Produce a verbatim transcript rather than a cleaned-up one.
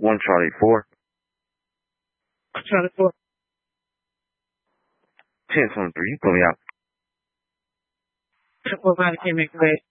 One Charlie four. Charlie four. Ten twenty three. You put me out. Triple five, can make great.